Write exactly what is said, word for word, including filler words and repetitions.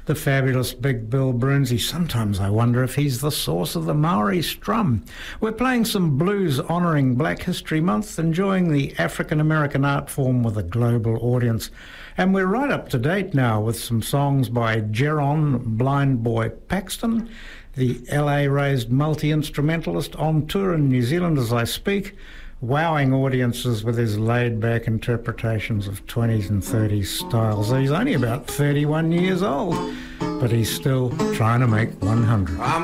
the fabulous Big Bill Broonzy. Sometimes I wonder if he's the source of the Maori strum. We're playing some blues honouring Black History Month, enjoying the African-American art form with a global audience. And we're right up to date now with some songs by Jeron Blind Boy Paxton, the L A-raised multi-instrumentalist on tour in New Zealand as I speak, wowing audiences with his laid-back interpretations of twenties and thirties styles. He's only about thirty-one years old, but he's still trying to make one hundred. I'm